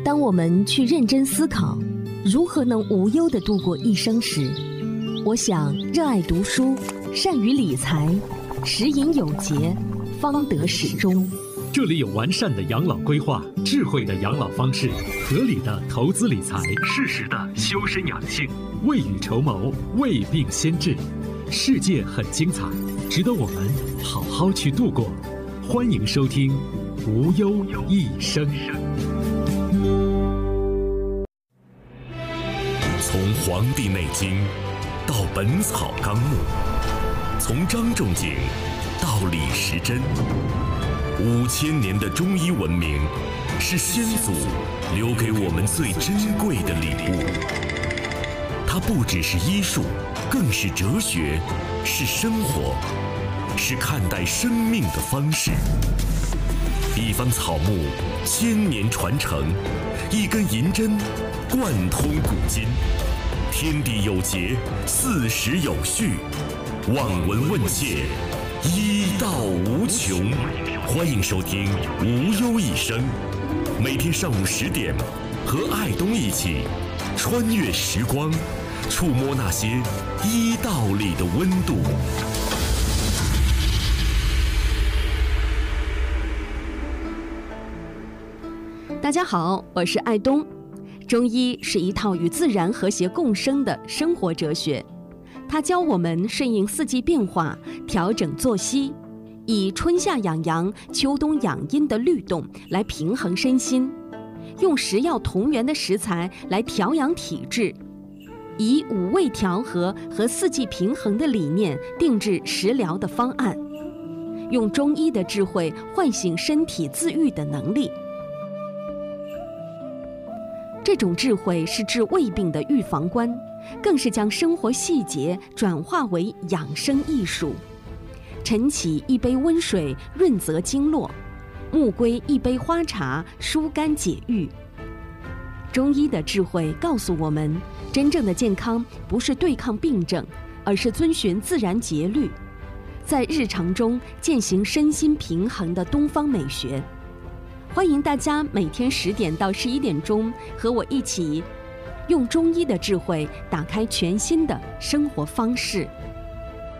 当我们去认真思考如何能无忧地度过一生时，我想热爱读书，善于理财，食饮有节，方得始终。 这里有完善的养老规划，智慧的养老方式，合理的投资理财，适时的修身养性，未雨绸缪，未病先治。世界很精彩，值得我们好好去度过。欢迎收听《无忧一生》。 从《黄帝内经》到《本草纲目》，从张仲景到李时珍，5000年的中医文明是先祖留给我们最珍贵的礼物。它不只是医术，更是哲学，是生活，是看待生命的方式。一方草木，1000年传承；一根银针，贯通古今。天地有节，40有序，望闻问切，医道无穷。欢迎收听《无忧一生》，每天上午10点，和爱东一起穿越时光，触摸那些医道里的温度。 大家好，我是爱东。中医是一套与自然和谐共生的生活哲学，它教我们顺应四季变化，调整作息，以春夏养阳、秋冬养阴的律动来平衡身心，用食药同源的食材来调养体质，以五味调和和四季平衡的理念定制食疗的方案，用中医的智慧唤醒身体自愈的能力。这种智慧是治胃病的预防关，更是将生活细节转化为养生艺术。晨起一杯温水润泽经络，暮归一杯花茶疏肝解郁。中医的智慧告诉我们，真正的健康不是对抗病症，而是遵循自然节律，在日常中践行身心平衡的东方美学。欢迎大家每天10点到11点钟和我一起用中医的智慧打开全新的生活方式。